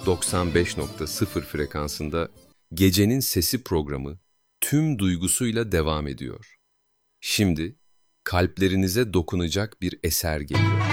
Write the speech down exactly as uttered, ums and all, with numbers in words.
doksan beş nokta sıfır frekansında Gecenin Sesi programı tüm duygusuyla devam ediyor. Şimdi kalplerinize dokunacak bir eser geliyor.